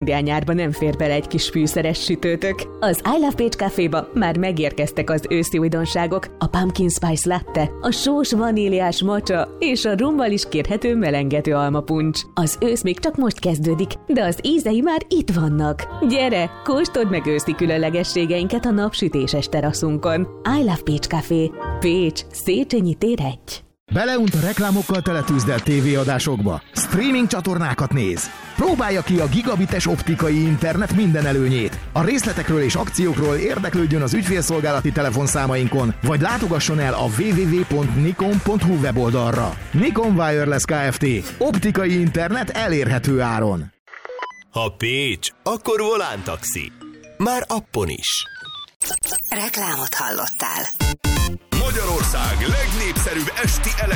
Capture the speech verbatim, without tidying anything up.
De a nyárba nem fér bele egy kis fűszeres sütőtök. Az I Love Pécs Caféba már megérkeztek az őszi újdonságok, a Pumpkin Spice Latte, a sós vaníliás matcha és a rummal is kérhető melengető almapuncs. Az ősz még csak most kezdődik, de az ízei már itt vannak. Gyere, kóstold meg őszi különlegességeinket a napsütéses teraszunkon. I Love Pécs Café. Pécs, Széchenyi tér egy. Beleunt a reklámokkal teletűzdelt tévéadásokba. Streaming csatornákat néz. Próbálja ki a gigabites optikai internet minden előnyét. A részletekről és akciókról érdeklődjön az ügyfélszolgálati telefonszámainkon, vagy látogasson el a double-u double-u double-u pont nikon pont hu weboldalra. Nikon Wireless Kft. Optikai internet elérhető áron. Ha Pécs, akkor Volán Taxi. Már appon is. Reklámot hallottál. Magyarország legnépszerűbb esti elektronikus